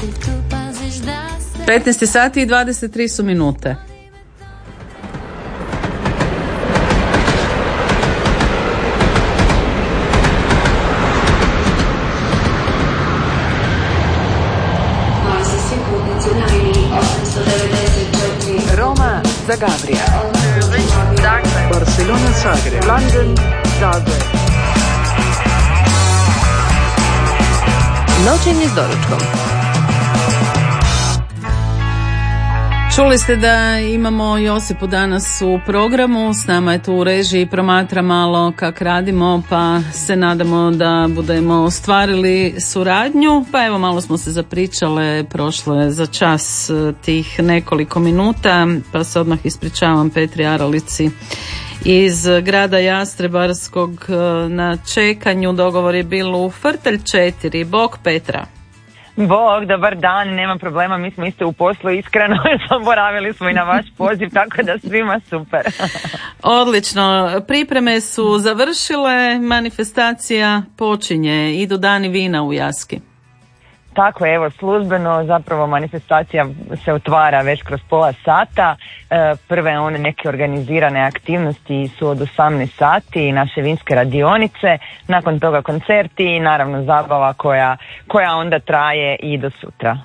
15 sati i 23 su minute. Roma, Zagabria. Barcelona, Zagreb. London, Zagreb. Noćenje s doručkom. Čuli ste da imamo Josipu danas u programu, s nama je tu u režiji, promatra malo kak radimo, pa se nadamo da budemo ostvarili suradnju. Pa evo, malo smo se zapričale, prošlo je za čas tih nekoliko minuta, pa se odmah ispričavam Petri Aralici iz grada Jastrebarskog na čekanju. Dogovor je bilo u Frtelj 4. Bog Petra. Bog, dobar dan, nema problema, mi smo isto u poslu, iskreno, zaboravili smo i na vaš poziv, tako da svima super. Odlično, pripreme su završile, manifestacija počinje, idu dani vina u Jaski. Tako, evo, službeno zapravo manifestacija se otvara već kroz pola sata. Prve one neke organizirane aktivnosti su od 18 sati, naše vinske radionice, nakon toga koncerti i naravno zabava koja onda traje i do sutra.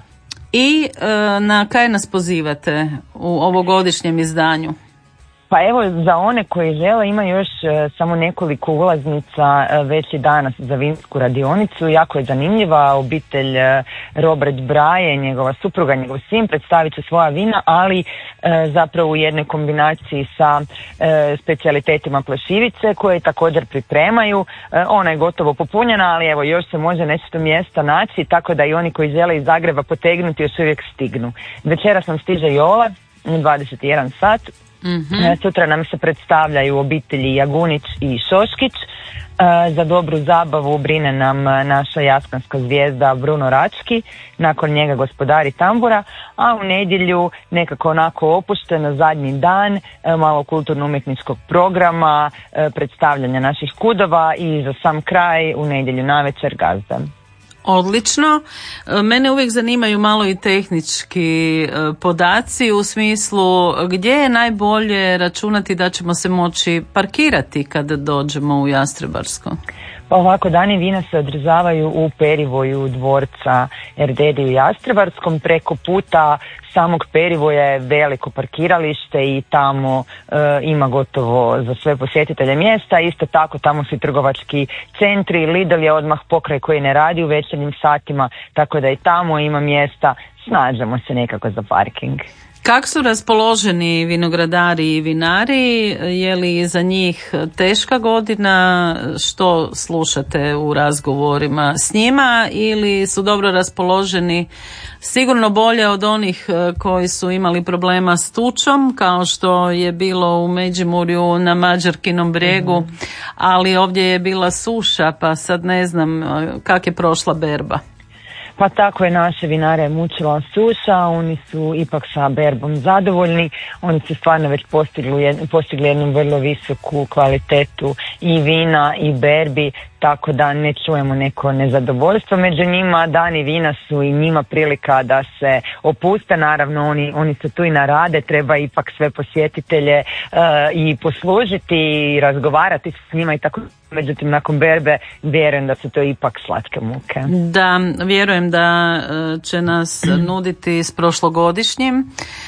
I na kaj nas pozivate u ovogodišnjem izdanju? Pa evo, za one koji žele ima još samo nekoliko ulaznica već i danas za vinsku radionicu. Jako je zanimljiva, obitelj Robert Braje, njegova supruga, njegov sin predstavit će svoja vina, ali zapravo u jednoj kombinaciji sa specijalitetima Plašivice koje također pripremaju. Ona je gotovo popunjena, ali evo još se može nešto mjesta naći, tako da i oni koji žele iz Zagreba potegnuti još uvijek stignu. Večeras nam stiže Jola u 21 sat. Mm-hmm. Sutra nam se predstavljaju obitelji Jagunić i Šoškić. Za dobru zabavu brine nam naša jaskanska zvijezda Bruno Rački, nakon njega gospodari tambura, a u nedjelju nekako onako opušteno zadnji dan, malo kulturno-umjetničkog programa, predstavljanja naših kudova i za sam kraj u nedjelju navečer gazda. Odlično. Mene uvijek zanimaju malo i tehnički podaci u smislu gdje je najbolje računati da ćemo se moći parkirati kada dođemo u Jastrebarsko. Pa ovako, dani vina se održavaju u perivoju dvorca Erdedi u Jastrebarskom. Preko puta samog perivoja je veliko parkiralište i tamo ima gotovo za sve posjetitelje mjesta. Isto tako tamo su i trgovački centri, Lidl je odmah pokraj koji ne radi u večernjim satima, tako da i tamo ima mjesta, snađemo se nekako za parking. Kako su raspoloženi vinogradari i vinari? Je li za njih teška godina? Što slušate u razgovorima s njima? Ili su dobro raspoloženi? Sigurno bolje od onih koji su imali problema s tučom, kao što je bilo u Međimurju na Mađarkinom brijegu, ali ovdje je bila suša, pa sad ne znam kak je prošla berba. Pa tako je naše vinare mučila suša, oni su ipak sa berbom zadovoljni, oni su stvarno već postigli jednu vrlo visoku kvalitetu i vina i berbi, tako da ne čujemo neko nezadovoljstvo među njima. Dani vina su i njima prilika da se opuste, naravno oni su tu i na rade, treba ipak sve posjetitelje i poslužiti i razgovarati s njima i tako. Međutim, nakon berbe vjerujem da su to ipak slatke muke. Da, vjerujem da će nas nuditi s prošlogodišnjim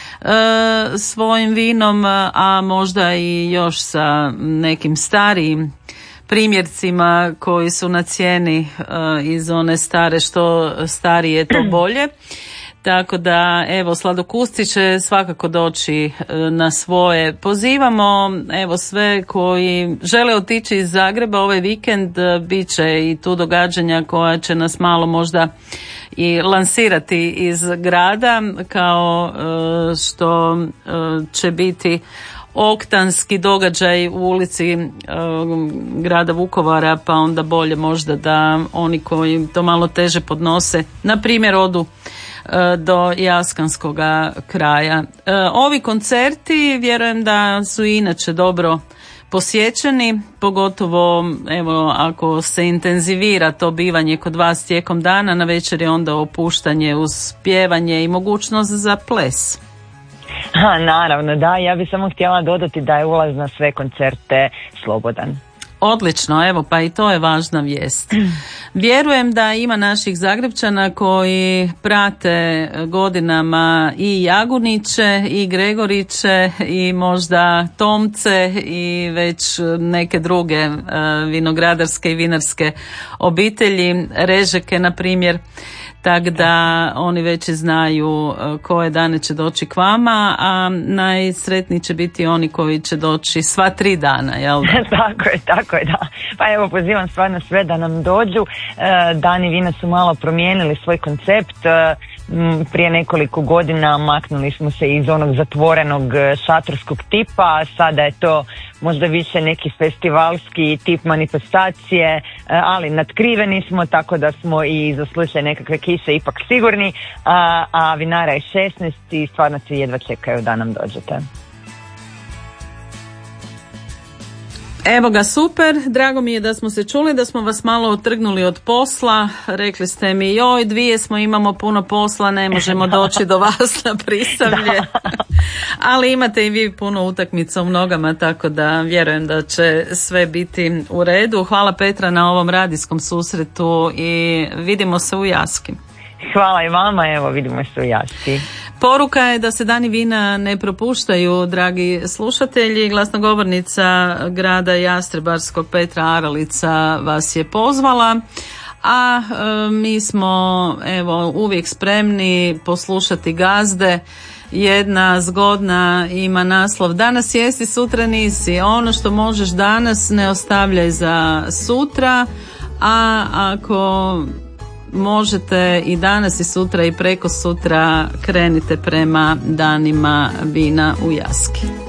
svojim vinom, a možda i još sa nekim starijim primjercima koji su na cijeni iz one stare, što starije to bolje. Tako da, evo, sladokusci će svakako doći na svoje. Pozivamo, evo, sve koji žele otići iz Zagreba ovaj vikend, bit će i tu događanja koja će nas malo možda i lansirati iz grada, kao što će biti oktanski događaj u ulici grada Vukovara, pa onda bolje možda da oni koji to malo teže podnose, na primjer, odu do Jaskanskoga kraja. Ovi koncerti vjerujem da su inače dobro posjećeni, pogotovo evo ako se intenzivira to bivanje kod vas tijekom dana, na večer je onda opuštanje uz pjevanje i mogućnost za ples. Naravno, da, ja bih samo htjela dodati da je ulaz na sve koncerte slobodan. Odlično, evo pa i to je važna vijest. Vjerujem da ima naših Zagrepčana koji prate godinama i Jaguniće i Gregoriće i možda Tomce i već neke druge vinogradarske i vinarske obitelji, Režeke na primjer. Tako da oni već znaju koje dane će doći k vama, a najsretniji će biti oni koji će doći sva 3 dana, jel da? Tako je, da. Pa evo, pozivam stvarno sve da nam dođu. Dani vina su malo promijenili svoj koncept. Prije nekoliko godina maknuli smo se iz onog zatvorenog šatorskog tipa, sada je to možda više neki festivalski tip manifestacije, ali natkriveni smo, tako da smo i za slučaj nekakve kiše ipak sigurni, a vinara je 16 i stvarno se jedva čekaju da nam dođete. Evo ga, super, drago mi je da smo se čuli, da smo vas malo otrgnuli od posla. Rekli ste mi, joj, 2 smo, imamo puno posla, ne možemo doći do vas na Prisavlje. Ali imate i vi puno utakmica u nogama, tako da vjerujem da će sve biti u redu. Hvala Petra na ovom radijskom susretu i vidimo se u Jaski. Hvala i vama, evo vidimo se u Jaski. Poruka je da se dani vina ne propuštaju, dragi slušatelji. Glasnogovornica grada Jastrebarskog Petra Aralica vas je pozvala, a mi smo evo uvijek spremni poslušati gazde. Jedna zgodna ima naslov: danas jesi, sutra nisi. Ono što možeš danas ne ostavljaj za sutra, a ako možete i danas i sutra i preko sutra krenite prema danima vina u Jaski.